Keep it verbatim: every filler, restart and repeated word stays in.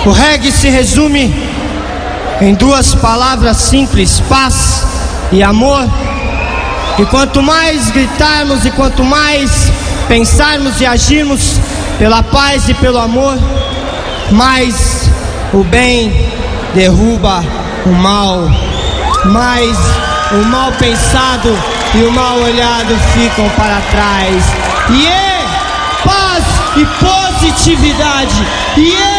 O reggae se resume em duas palavras simples: paz e amor. E quanto mais gritarmos e quanto mais pensarmos e agirmos pela paz e pelo amor, mais o bem derruba o mal, mais o mal pensado e o mal olhado ficam para trás. E é paz e positividade. E é